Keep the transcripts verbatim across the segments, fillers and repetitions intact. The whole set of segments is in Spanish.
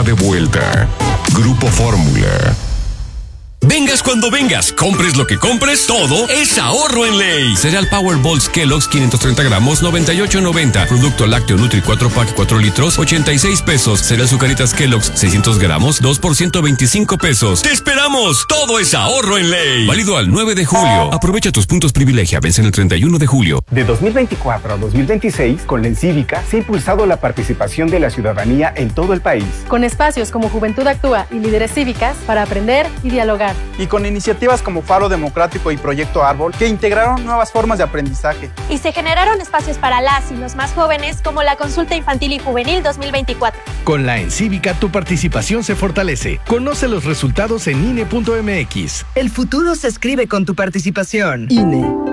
está de vuelta. Grupo Fórmula. Vengas cuando vengas, compres lo que compres, todo es ahorro en ley. Cereal Powerballs Kellogg's quinientos treinta gramos, noventa y ocho noventa. Producto lácteo Nutri cuatro pack cuatro litros, ochenta y seis pesos. Cereal Zucaritas Kellogg's seiscientos gramos, dos por ciento veinticinco pesos. ¡Te esperamos! Todo es ahorro en ley. Válido al nueve de julio. Aprovecha tus puntos privilegia, vencen el treinta y uno de julio. De dos mil veinticuatro a dos mil veintiséis, con la Encívica se ha impulsado la participación de la ciudadanía en todo el país. Con espacios como Juventud Actúa y Líderes Cívicas para aprender y dialogar. Y con iniciativas como Faro Democrático y Proyecto Árbol, que integraron nuevas formas de aprendizaje. Y se generaron espacios para las y los más jóvenes, como la Consulta Infantil y Juvenil dos mil veinticuatro. Con la Encívica, tu participación se fortalece. Conoce los resultados en I N E punto M X. El futuro se escribe con tu participación. I N E.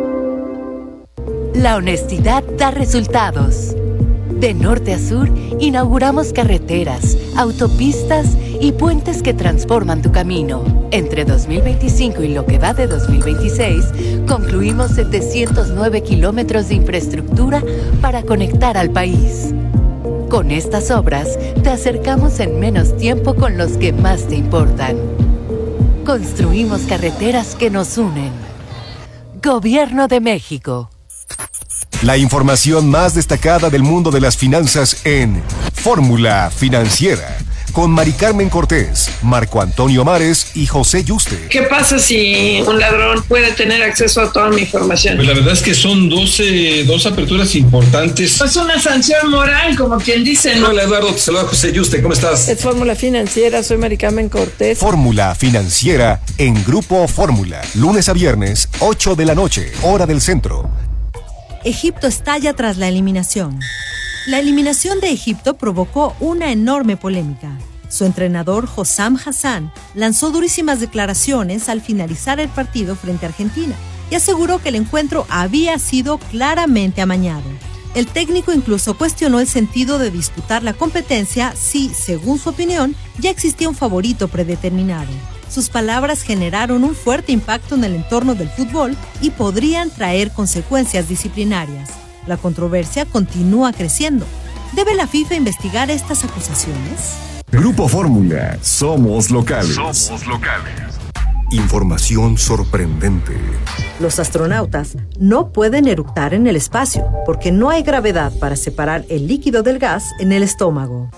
La honestidad da resultados. De norte a sur, inauguramos carreteras, autopistas y puentes que transforman tu camino. Entre dos mil veinticinco y lo que va de dos mil veintiséis, concluimos setecientos nueve kilómetros de infraestructura para conectar al país. Con estas obras, te acercamos en menos tiempo con los que más te importan. Construimos carreteras que nos unen. Gobierno de México. La información más destacada del mundo de las finanzas en Fórmula Financiera, con Mari Carmen Cortés, Marco Antonio Mares y José Yuste. ¿Qué pasa si un ladrón puede tener acceso a toda mi información? Pues la verdad es que son doce, dos aperturas importantes. Es una sanción moral, como quien dice, ¿no? Hola Eduardo, te saluda José Yuste, ¿cómo estás? Es Fórmula Financiera, soy Mari Carmen Cortés. Fórmula Financiera en Grupo Fórmula, lunes a viernes, ocho de la noche, hora del centro. Egipto estalla tras la eliminación. La eliminación de Egipto provocó una enorme polémica. Su entrenador, Hossam Hassan, lanzó durísimas declaraciones al finalizar el partido frente a Argentina y aseguró que el encuentro había sido claramente amañado. El técnico incluso cuestionó el sentido de disputar la competencia si, según su opinión, ya existía un favorito predeterminado. Sus palabras generaron un fuerte impacto en el entorno del fútbol y podrían traer consecuencias disciplinarias. La controversia continúa creciendo. ¿Debe la FIFA investigar estas acusaciones? Grupo Fórmula, somos locales. Somos locales. Información sorprendente. Los astronautas no pueden eructar en el espacio porque no hay gravedad para separar el líquido del gas en el estómago.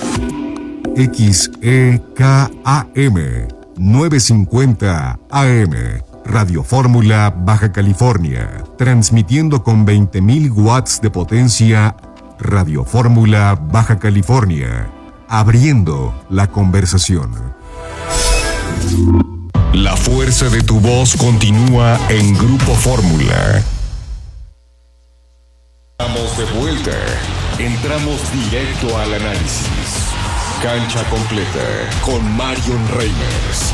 X E K A M novecientos cincuenta A M, Radio Fórmula, Baja California, transmitiendo con veinte mil watts de potencia. Radio Fórmula, Baja California, abriendo la conversación. La fuerza de tu voz continúa en Grupo Fórmula. Estamos de vuelta. Entramos directo al análisis. Cancha completa con Marion Reimers.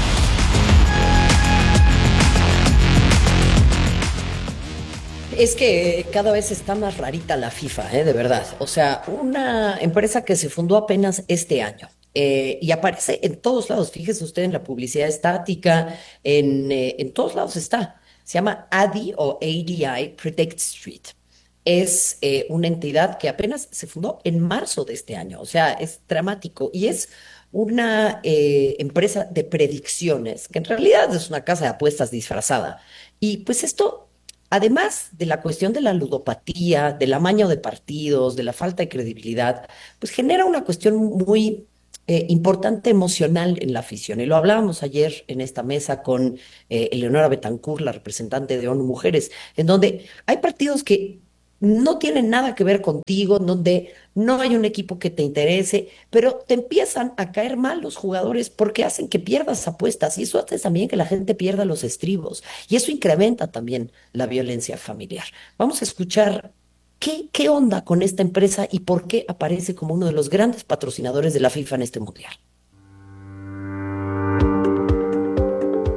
Es que cada vez está más rarita la FIFA, ¿eh? De verdad. O sea, una empresa que se fundó apenas este año. Eh, y aparece en todos lados. Fíjese usted en la publicidad estática, en, eh, en todos lados está. Se llama A D I o A D I Protect Street. Es eh, una entidad que apenas se fundó en marzo de este año. O sea, es dramático. Y es una eh, empresa de predicciones, que en realidad es una casa de apuestas disfrazada. Y pues esto, además de la cuestión de la ludopatía, del amaño de partidos, de la falta de credibilidad, pues genera una cuestión muy eh, importante emocional en la afición. Y lo hablábamos ayer en esta mesa con eh, Eleonora Betancourt, la representante de ONU Mujeres, en donde hay partidos que no tienen nada que ver contigo, donde no hay un equipo que te interese, pero te empiezan a caer mal los jugadores porque hacen que pierdas apuestas y eso hace también que la gente pierda los estribos y eso incrementa también la violencia familiar. Vamos a escuchar qué, qué onda con esta empresa y por qué aparece como uno de los grandes patrocinadores de la FIFA en este mundial.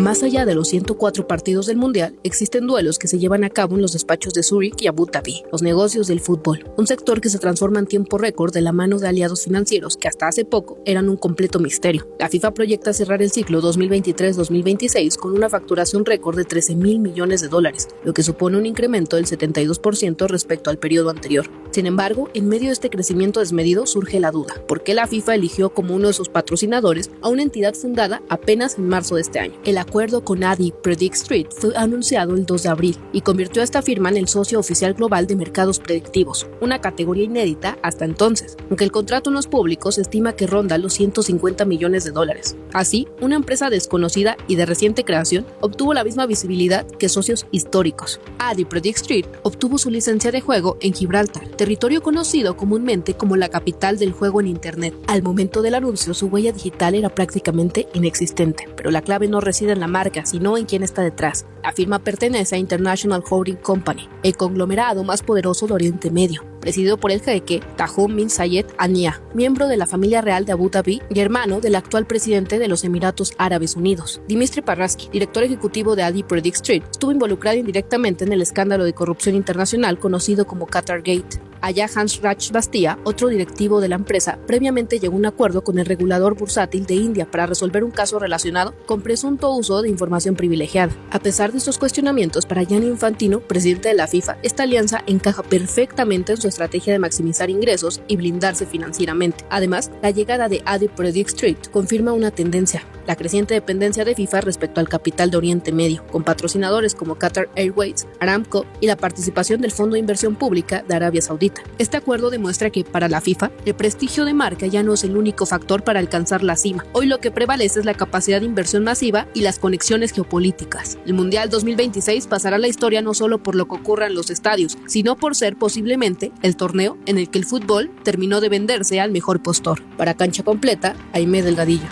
Más allá de los ciento cuatro partidos del Mundial, existen duelos que se llevan a cabo en los despachos de Zúrich y Abu Dhabi, los negocios del fútbol, un sector que se transforma en tiempo récord de la mano de aliados financieros que hasta hace poco eran un completo misterio. La FIFA proyecta cerrar el ciclo dos mil veintitrés dos mil veintiséis con una facturación récord de trece mil millones de dólares, lo que supone un incremento del setenta y dos por ciento respecto al periodo anterior. Sin embargo, en medio de este crecimiento desmedido surge la duda, ¿por qué la FIFA eligió como uno de sus patrocinadores a una entidad fundada apenas en marzo de este año? El acuerdo con Adi Predict Street fue anunciado el dos de abril y convirtió a esta firma en el socio oficial global de mercados predictivos, una categoría inédita hasta entonces. Aunque el contrato no es público, se estima que ronda los ciento cincuenta millones de dólares. Así, una empresa desconocida y de reciente creación obtuvo la misma visibilidad que socios históricos. Adi Predict Street obtuvo su licencia de juego en Gibraltar, territorio conocido comúnmente como la capital del juego en Internet. Al momento del anuncio, su huella digital era prácticamente inexistente, pero la clave no reside en la marca, sino en quién está detrás. La firma pertenece a International Holding Company, el conglomerado más poderoso de Oriente Medio, presidido por el jeque Tahom bin Zayed Al Nahyan, miembro de la familia real de Abu Dhabi y hermano del actual presidente de los Emiratos Árabes Unidos. Dimitri Parasky, director ejecutivo de Adi Predict Street, estuvo involucrado indirectamente en el escándalo de corrupción internacional conocido como Qatar Gate. Allá Hans Raj Bastia, otro directivo de la empresa, previamente llegó a un acuerdo con el regulador bursátil de India para resolver un caso relacionado con presunto uso de información privilegiada. A pesar de estos cuestionamientos, para Gianni Infantino, presidente de la FIFA, esta alianza encaja perfectamente en su estrategia de maximizar ingresos y blindarse financieramente. Además, la llegada de Adi Predict Street confirma una tendencia, la creciente dependencia de FIFA respecto al capital de Oriente Medio, con patrocinadores como Qatar Airways, Aramco y la participación del Fondo de Inversión Pública de Arabia Saudita. Este acuerdo demuestra que, para la FIFA, el prestigio de marca ya no es el único factor para alcanzar la cima. Hoy lo que prevalece es la capacidad de inversión masiva y las conexiones geopolíticas. El Mundial dos mil veintiséis pasará a la historia no solo por lo que ocurra en los estadios, sino por ser posiblemente el torneo en el que el fútbol terminó de venderse al mejor postor. Para Cancha Completa, Aimé Delgadillo.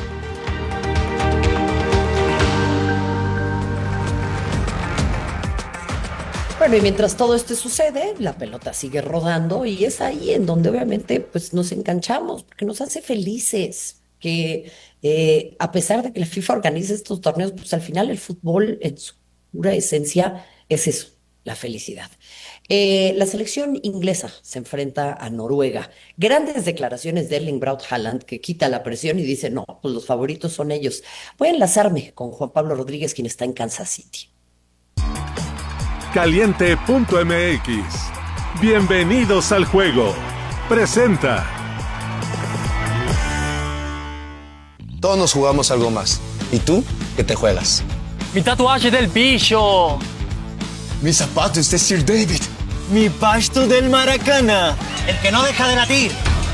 Bueno, y mientras todo esto sucede, la pelota sigue rodando y es ahí en donde obviamente pues nos enganchamos, porque nos hace felices, que eh, a pesar de que la FIFA organiza estos torneos, pues al final el fútbol en su pura esencia es eso, la felicidad. Eh, la selección inglesa se enfrenta a Noruega. Grandes declaraciones de Erling Braut Haaland, que quita la presión y dice, no, pues los favoritos son ellos. Voy a enlazarme con Juan Pablo Rodríguez, quien está en Kansas City. Caliente punto M X. Bienvenidos al juego. Presenta. Todos nos jugamos algo más. ¿Y tú qué te juegas? Mi tatuaje del bicho. Mis zapatos de Sir David. Mi pasto del Maracana. El que no deja de latir.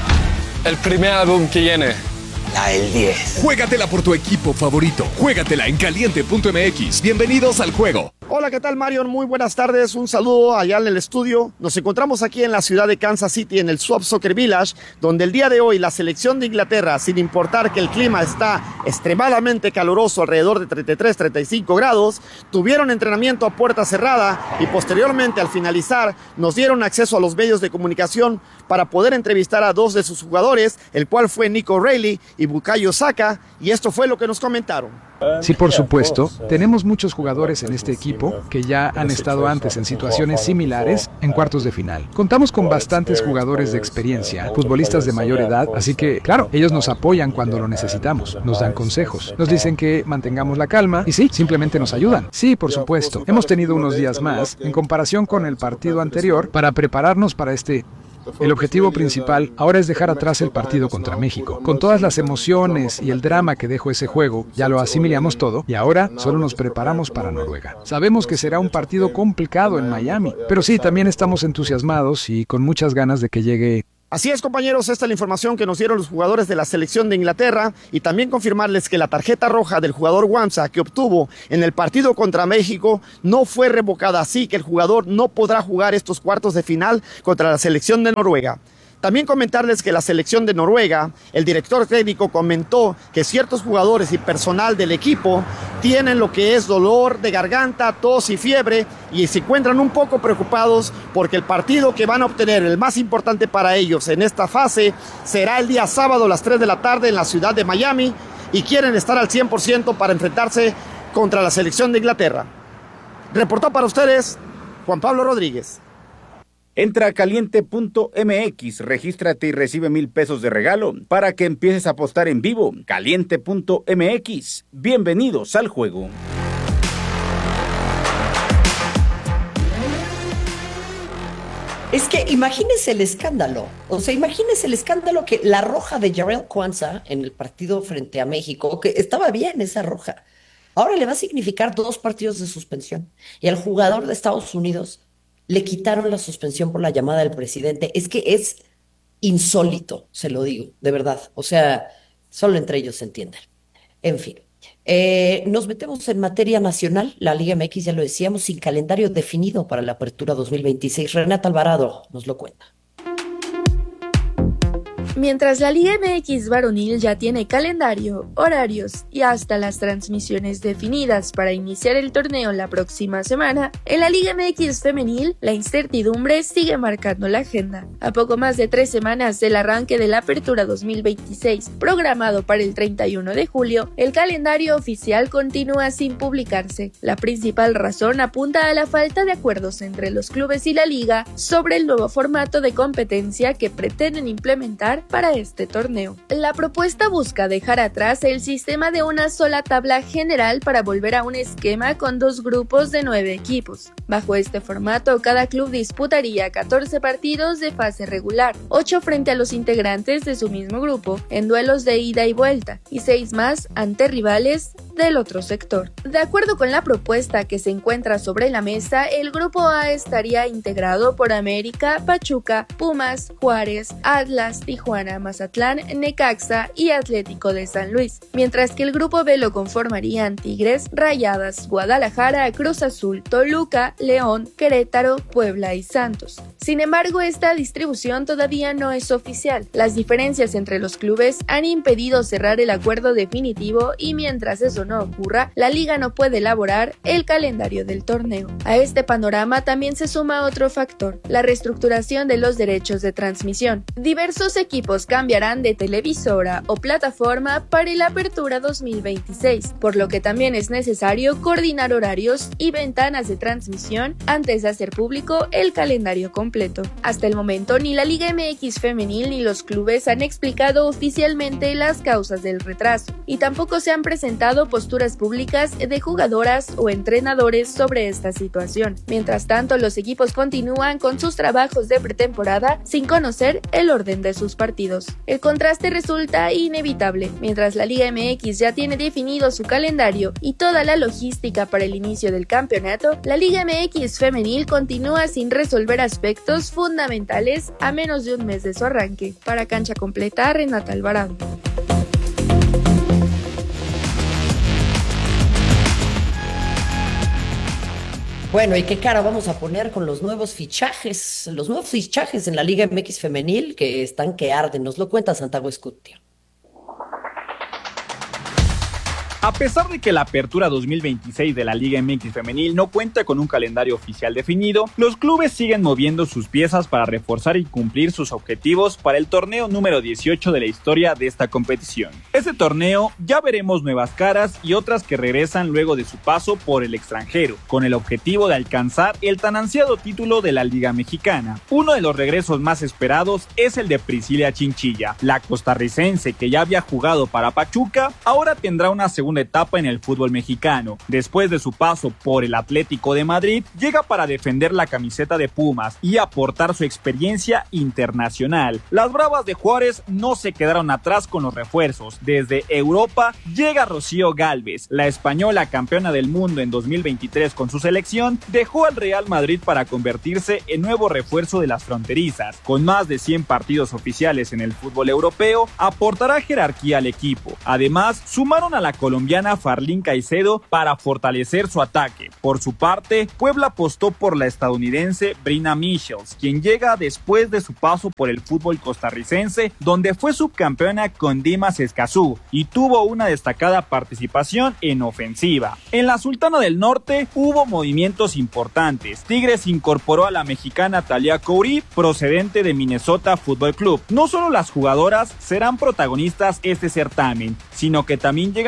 El primer álbum que viene. La del diez. Juégatela por tu equipo favorito. Juégatela en caliente punto M X. Bienvenidos al juego. Hola, ¿qué tal, Marion? Muy buenas tardes, un saludo allá en el estudio. Nos encontramos aquí en la ciudad de Kansas City, en el Swap Soccer Village, donde el día de hoy la selección de Inglaterra, sin importar que el clima está extremadamente caluroso, alrededor de treinta y tres, treinta y cinco grados, tuvieron entrenamiento a puerta cerrada y posteriormente, al finalizar, nos dieron acceso a los medios de comunicación para poder entrevistar a dos de sus jugadores, el cual fue Nico Reilly y Bukayo Saka, y esto fue lo que nos comentaron. Sí, por supuesto. Tenemos muchos jugadores en este equipo que ya han estado antes en situaciones similares en cuartos de final. Contamos con bastantes jugadores de experiencia, futbolistas de mayor edad, así que, claro, ellos nos apoyan cuando lo necesitamos, nos dan consejos, nos dicen que mantengamos la calma y sí, simplemente nos ayudan. Sí, por supuesto. Hemos tenido unos días más en comparación con el partido anterior para prepararnos para este... El objetivo principal ahora es dejar atrás el partido contra México. Con todas las emociones y el drama que dejó ese juego, ya lo asimilamos todo y ahora solo nos preparamos para Noruega. Sabemos que será un partido complicado en Miami, pero sí, también estamos entusiasmados y con muchas ganas de que llegue... Así es, compañeros, esta es la información que nos dieron los jugadores de la selección de Inglaterra y también confirmarles que la tarjeta roja del jugador Wamsa que obtuvo en el partido contra México no fue revocada, así que el jugador no podrá jugar estos cuartos de final contra la selección de Noruega. También comentarles que la selección de Noruega, el director técnico comentó que ciertos jugadores y personal del equipo tienen lo que es dolor de garganta, tos y fiebre y se encuentran un poco preocupados porque el partido que van a obtener, el más importante para ellos en esta fase, será el día sábado a las tres de la tarde en la ciudad de Miami y quieren estar al cien por ciento para enfrentarse contra la selección de Inglaterra. Reportó para ustedes Juan Pablo Rodríguez. Entra a caliente punto m x, regístrate y recibe mil pesos de regalo para que empieces a apostar en vivo. caliente punto m x. Bienvenidos al juego. Es que imagínense el escándalo, o sea, imagínense el escándalo que la roja de Jarrell Kwanzaa en el partido frente a México, que estaba bien esa roja, ahora le va a significar dos partidos de suspensión. Y al jugador de Estados Unidos le quitaron la suspensión por la llamada del presidente. Es que es insólito, se lo digo, de verdad. O sea, solo entre ellos se entienden. En fin, eh, nos metemos en materia nacional. La Liga M X, ya lo decíamos, sin calendario definido para la apertura dos mil veintiséis. Renata Alvarado nos lo cuenta. Mientras la Liga M X varonil ya tiene calendario, horarios y hasta las transmisiones definidas para iniciar el torneo la próxima semana, en la Liga M X femenil la incertidumbre sigue marcando la agenda. A poco más de tres semanas del arranque de la apertura dos mil veintiséis, programado para el treinta y uno de julio, el calendario oficial continúa sin publicarse. La principal razón apunta a la falta de acuerdos entre los clubes y la liga sobre el nuevo formato de competencia que pretenden implementar para este torneo. La propuesta busca dejar atrás el sistema de una sola tabla general para volver a un esquema con dos grupos de nueve equipos. Bajo este formato, cada club disputaría catorce partidos de fase regular, ocho frente a los integrantes de su mismo grupo, en duelos de ida y vuelta, y seis más ante rivales del otro sector. De acuerdo con la propuesta que se encuentra sobre la mesa, el grupo A estaría integrado por América, Pachuca, Pumas, Juárez, Atlas, Tijuana, Mazatlán, Necaxa y Atlético de San Luis, mientras que el grupo B lo conformarían Tigres, Rayadas, Guadalajara, Cruz Azul, Toluca, León, Querétaro, Puebla y Santos. Sin embargo, esta distribución todavía no es oficial. Las diferencias entre los clubes han impedido cerrar el acuerdo definitivo y mientras eso no ocurra, la liga no puede elaborar el calendario del torneo. A este panorama también se suma otro factor, la reestructuración de los derechos de transmisión. Diversos equipos cambiarán de televisora o plataforma para la apertura dos mil veintiséis, por lo que también es necesario coordinar horarios y ventanas de transmisión antes de hacer público el calendario completo. Hasta el momento, ni la Liga M X femenil ni los clubes han explicado oficialmente las causas del retraso, y tampoco se han presentado posturas públicas de jugadoras o entrenadores sobre esta situación. Mientras tanto, los equipos continúan con sus trabajos de pretemporada sin conocer el orden de sus partidos. El contraste resulta inevitable. Mientras la Liga M X ya tiene definido su calendario y toda la logística para el inicio del campeonato, la Liga M X femenil continúa sin resolver aspectos fundamentales a menos de un mes de su arranque. Para Cancha Completa, Renata Alvarado. Bueno, ¿y qué cara vamos a poner con los nuevos fichajes? Los nuevos fichajes en la Liga M X femenil que están que arden. Nos lo cuenta Santiago Escutia. A pesar de que la apertura dos mil veintiséis de la Liga M X femenil no cuenta con un calendario oficial definido, los clubes siguen moviendo sus piezas para reforzar y cumplir sus objetivos para el torneo número dieciocho de la historia de esta competición. Este torneo ya veremos nuevas caras y otras que regresan luego de su paso por el extranjero, con el objetivo de alcanzar el tan ansiado título de la Liga Mexicana. Uno de los regresos más esperados es el de Priscila Chinchilla. La costarricense, que ya había jugado para Pachuca, ahora tendrá una segunda etapa en el fútbol mexicano. Después de su paso por el Atlético de Madrid, llega para defender la camiseta de Pumas y aportar su experiencia internacional. Las Bravas de Juárez no se quedaron atrás con los refuerzos. Desde Europa llega Rocío Gálvez. La española campeona del mundo en dos mil veintitrés con su selección dejó al Real Madrid para convertirse en nuevo refuerzo de las fronterizas. Con más de cien partidos oficiales en el fútbol europeo, aportará jerarquía al equipo. Además, sumaron a la colombiana Farlín Caicedo para fortalecer su ataque. Por su parte, Puebla apostó por la estadounidense Brina Michels, quien llega después de su paso por el fútbol costarricense, donde fue subcampeona con Dimas Escazú y tuvo una destacada participación en ofensiva. En la Sultana del Norte hubo movimientos importantes. Tigres incorporó a la mexicana Talia Coury, procedente de Minnesota Fútbol Club. No solo las jugadoras serán protagonistas este certamen, sino que también llegan entrenadores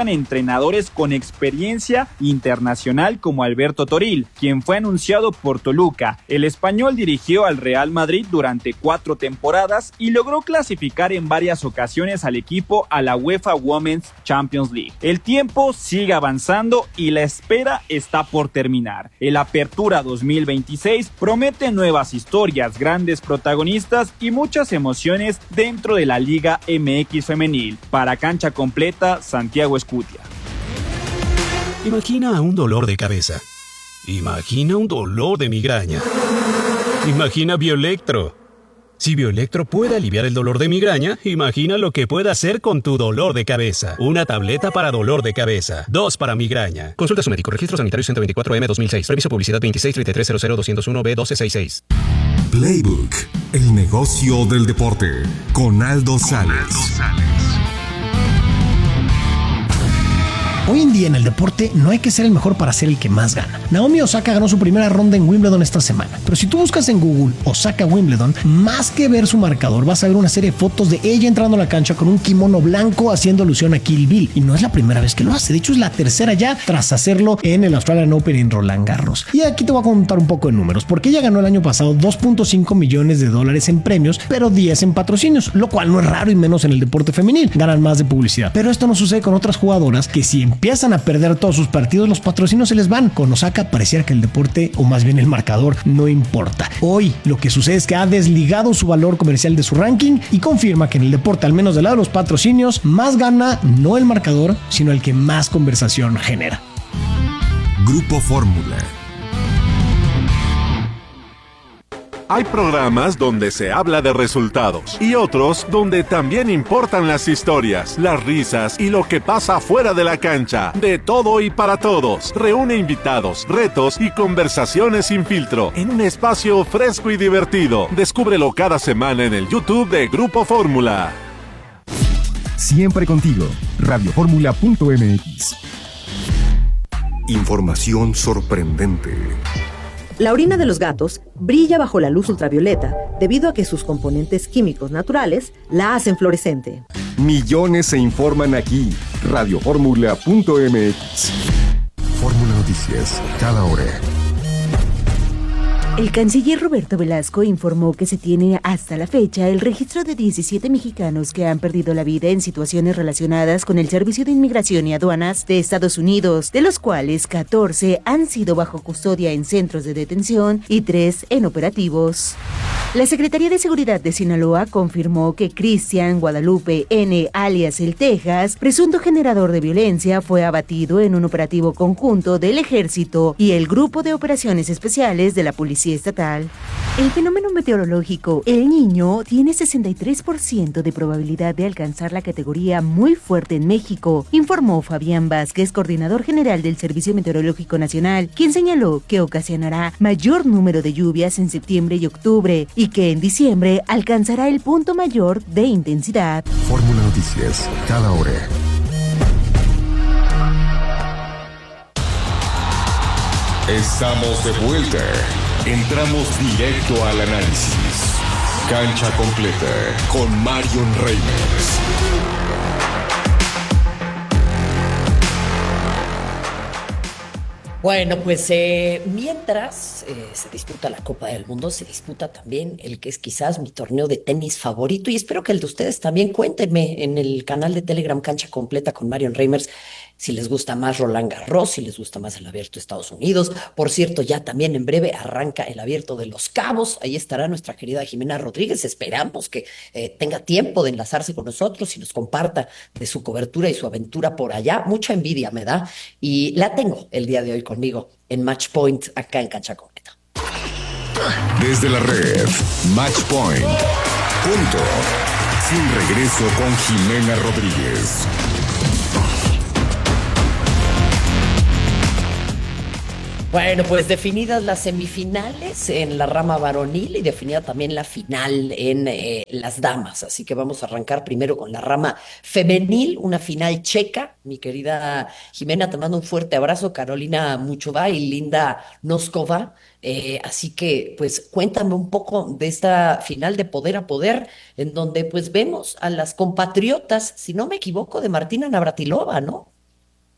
entrenadores con experiencia internacional como Alberto Toril, quien fue anunciado por Toluca. El español dirigió al Real Madrid durante cuatro temporadas y logró clasificar en varias ocasiones al equipo a la UEFA Women's Champions League. El tiempo sigue avanzando y la espera está por terminar. El Apertura dos mil veintiséis promete nuevas historias, grandes protagonistas y muchas emociones dentro de la Liga M X Femenil. Para Cancha Completa, Santiago Escutia. Imagina un dolor de cabeza. Imagina un dolor de migraña. Imagina Bioelectro. Si Bioelectro puede aliviar el dolor de migraña, imagina lo que puede hacer con tu dolor de cabeza. Una tableta para dolor de cabeza, dos para migraña. Consulta a su médico. Registro Sanitario ciento veinticuatro M dos mil seis. Permiso Publicidad veintiséis treinta y tres cero cero doscientos uno B doce sesenta y seis. Playbook, el negocio del deporte, con Aldo Sales. Hoy en día en el deporte no hay que ser el mejor para ser el que más gana. Naomi Osaka ganó su primera ronda en Wimbledon esta semana, pero si tú buscas en Google Osaka Wimbledon, más que ver su marcador vas a ver una serie de fotos de ella entrando a la cancha con un kimono blanco haciendo alusión a Kill Bill, y no es la primera vez que lo hace, de hecho es la tercera ya tras hacerlo en el Australian Open en Roland Garros. Y aquí te voy a contar un poco de números, porque ella ganó el año pasado dos punto cinco millones de dólares en premios, pero diez en patrocinios, lo cual no es raro y menos en el deporte femenil, ganan más de publicidad. Pero esto no sucede con otras jugadoras que si empiezan a perder todos sus partidos, los patrocinios se les van. Con Osaka pareciera que el deporte, o más bien el marcador, no importa. Hoy lo que sucede es que ha desligado su valor comercial de su ranking y confirma que en el deporte, al menos del lado de los patrocinios, más gana no el marcador, sino el que más conversación genera. Grupo Fórmula. Hay programas donde se habla de resultados y otros donde también importan las historias, las risas y lo que pasa fuera de la cancha. De todo y para todos. Reúne invitados, retos y conversaciones sin filtro en un espacio fresco y divertido. Descúbrelo cada semana en el YouTube de Grupo Fórmula. Siempre contigo. radio fórmula punto m x. Información sorprendente. La orina de los gatos brilla bajo la luz ultravioleta debido a que sus componentes químicos naturales la hacen fluorescente. Millones se informan aquí. radio fórmula punto m x. Fórmula Noticias, cada hora. El canciller Roberto Velasco informó que se tiene hasta la fecha el registro de diecisiete mexicanos que han perdido la vida en situaciones relacionadas con el Servicio de Inmigración y Aduanas de Estados Unidos, de los cuales catorce han sido bajo custodia en centros de detención y tres en operativos. La Secretaría de Seguridad de Sinaloa confirmó que Cristian Guadalupe N., alias El Texas, presunto generador de violencia, fue abatido en un operativo conjunto del Ejército y el Grupo de Operaciones Especiales de la Policía Estatal. El fenómeno meteorológico El Niño tiene sesenta y tres por ciento de probabilidad de alcanzar la categoría muy fuerte en México, informó Fabián Vázquez, coordinador general del Servicio Meteorológico Nacional, quien señaló que ocasionará mayor número de lluvias en septiembre y octubre y que en diciembre alcanzará el punto mayor de intensidad. Fórmula Noticias, cada hora. Estamos de vuelta. Entramos directo al análisis. Cancha completa con Marion Reimers. Bueno, pues eh, mientras eh, se disputa la Copa del Mundo, se disputa también el que es quizás mi torneo de tenis favorito, y espero que el de ustedes también. Cuéntenme en el canal de Telegram Cancha Completa con Marion Reimers si les gusta más Roland Garros, si les gusta más el Abierto de Estados Unidos. Por cierto, ya también en breve arranca el Abierto de Los Cabos. Ahí estará nuestra querida Jimena Rodríguez. Esperamos que eh, tenga tiempo de enlazarse con nosotros y nos comparta de su cobertura y su aventura por allá. Mucha envidia me da y la tengo el día de hoy conmigo en Match Point, acá en Cancha Completa. Desde la red, Match Point. Punto. Sin regreso con Jimena Rodríguez. Bueno, pues definidas las semifinales en la rama varonil y definida también la final en eh, las damas. Así que vamos a arrancar primero con la rama femenil, una final checa. Mi querida Jimena, te mando un fuerte abrazo. Carolina Muchova y Linda Noskova. Eh, así que, pues, cuéntame un poco de esta final de poder a poder, en donde, pues, vemos a las compatriotas, si no me equivoco, de Martina Navratilova, ¿no?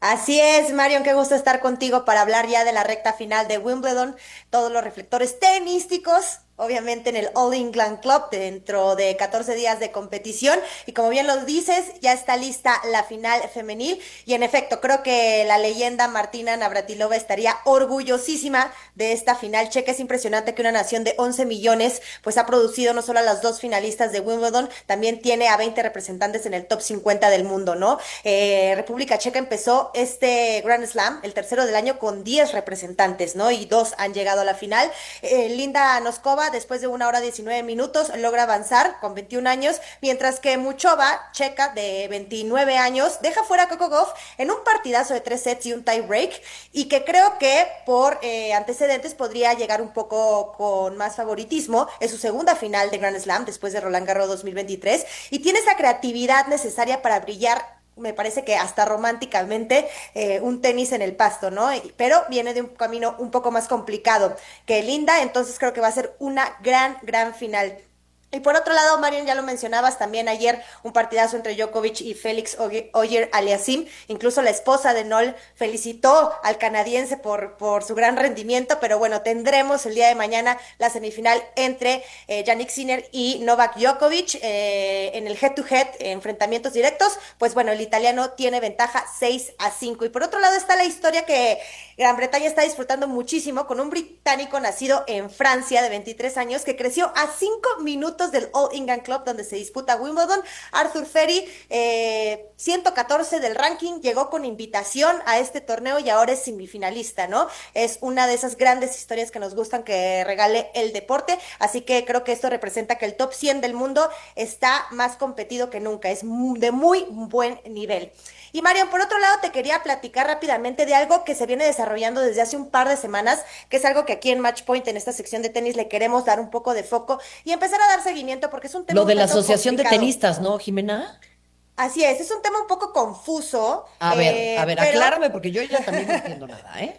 Así es, Marion, qué gusto estar contigo para hablar ya de la recta final de Wimbledon, todos los reflectores tenísticos, obviamente en el All England Club, dentro de catorce días de competición, y como bien lo dices, ya está lista la final femenil, y en efecto, creo que la leyenda Martina Navratilova estaría orgullosísima de esta final. Checa, es impresionante que una nación de once millones, pues ha producido no solo a las dos finalistas de Wimbledon, también tiene a veinte representantes en el top cincuenta del mundo, ¿no? Eh, República Checa empezó este Grand Slam, el tercero del año, con diez representantes, ¿no? Y dos han llegado a la final. Eh, Linda Noskova, después de una hora diecinueve minutos, logra avanzar con veintiún años, mientras que Muchova, checa de veintinueve años, deja fuera a Coco Gauff en un partidazo de tres sets y un tie break, y que creo que por eh, antecedentes podría llegar un poco con más favoritismo. Es su segunda final de Grand Slam después de Roland Garros dos mil veintitrés, y tiene esa creatividad necesaria para brillar, me parece que hasta románticamente, eh, un tenis en el pasto, ¿no? Pero viene de un camino un poco más complicado que Linda, entonces creo que va a ser una gran, gran final. Y por otro lado, Marion, ya lo mencionabas también ayer, un partidazo entre Djokovic y Félix Auger-Aliassime. Incluso la esposa de Noel felicitó al canadiense por, por su gran rendimiento, pero bueno, tendremos el día de mañana la semifinal entre eh, Jannik Sinner y Novak Djokovic eh, en el head-to-head, enfrentamientos directos. Pues bueno, el italiano tiene ventaja seis a cinco. Y por otro lado está la historia que Gran Bretaña está disfrutando muchísimo con un británico nacido en Francia de veintitrés años que creció a cinco minutos del All England Club, donde se disputa Wimbledon. Arthur Ferry, eh, ciento catorce del ranking, llegó con invitación a este torneo y ahora es semifinalista, ¿no? Es una de esas grandes historias que nos gustan que regale el deporte, así que creo que esto representa que el top cien del mundo está más competido que nunca, es de muy buen nivel. Y Marion, por otro lado, te quería platicar rápidamente de algo que se viene desarrollando desde hace un par de semanas, que es algo que aquí en Match Point, en esta sección de tenis, le queremos dar un poco de foco y empezar a dar seguimiento, porque es un tema Lo de un la tanto Asociación complicado. de Tenistas, ¿no, Jimena? Así es, es un tema un poco confuso. A ver, eh, a ver, pero... aclárame, porque yo ya también no entiendo nada, ¿eh?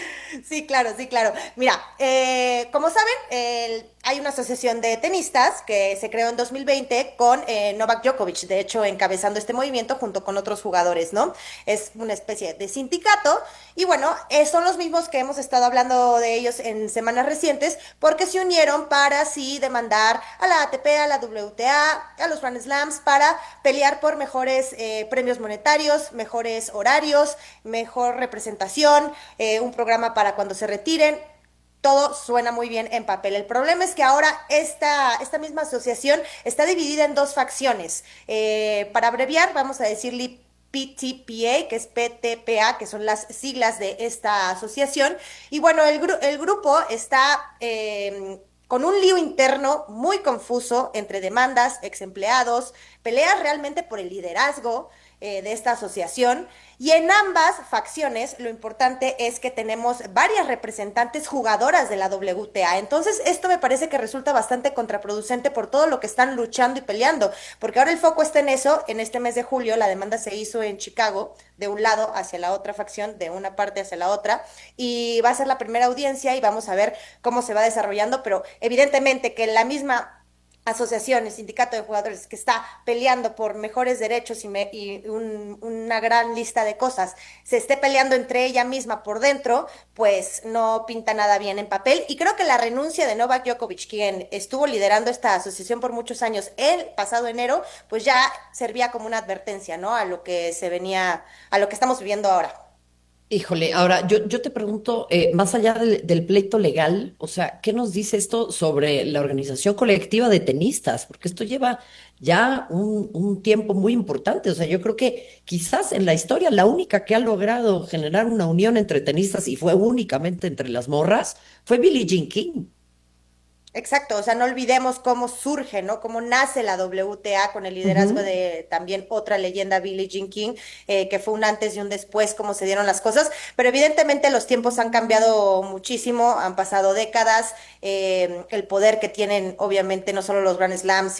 Sí, claro, sí, claro. Mira, eh, como saben, el, hay una asociación de tenistas que se creó en dos mil veinte con eh, Novak Djokovic, de hecho, encabezando este movimiento junto con otros jugadores, ¿no? Es una especie de sindicato, y bueno, eh, son los mismos que hemos estado hablando de ellos en semanas recientes, porque se unieron para así demandar a la A T P, a la W T A, a los Grand Slams, para pelear por mejores eh, premios monetarios, mejores horarios, mejor representación, eh, un programa para cuando se retiren. Todo suena muy bien en papel. El problema es que ahora esta, esta misma asociación está dividida en dos facciones. Eh, para abreviar, vamos a decirle P T P A, que es P T P A, que son las siglas de esta asociación. Y bueno, el, gru- el grupo está eh, con un lío interno muy confuso entre demandas, ex empleados, peleas realmente por el liderazgo eh, de esta asociación. Y en ambas facciones lo importante es que tenemos varias representantes jugadoras de la W T A. Entonces esto me parece que resulta bastante contraproducente por todo lo que están luchando y peleando, porque ahora el foco está en eso. En este mes de julio la demanda se hizo en Chicago, de un lado hacia la otra facción, de una parte hacia la otra, y va a ser la primera audiencia y vamos a ver cómo se va desarrollando, pero evidentemente que la misma asociación, el sindicato de jugadores que está peleando por mejores derechos y, me, y un, una gran lista de cosas, se esté peleando entre ella misma por dentro, pues no pinta nada bien en papel. Y creo que la renuncia de Novak Djokovic, quien estuvo liderando esta asociación por muchos años, el pasado enero, pues ya servía como una advertencia, ¿no? A lo que se venía, a lo que estamos viviendo ahora. Híjole, ahora yo, yo te pregunto, eh, más allá del, del pleito legal, o sea, ¿qué nos dice esto sobre la organización colectiva de tenistas? Porque esto lleva ya un, un tiempo muy importante. O sea, yo creo que quizás en la historia la única que ha logrado generar una unión entre tenistas, y fue únicamente entre las morras, fue Billie Jean King. Exacto, o sea, no olvidemos cómo surge, ¿no? Cómo nace la W T A con el liderazgo uh-huh. de también otra leyenda, Billie Jean King, eh, que fue un antes y un después, cómo se dieron las cosas, pero evidentemente los tiempos han cambiado muchísimo, han pasado décadas, eh, el poder que tienen obviamente no solo los Grand Slams,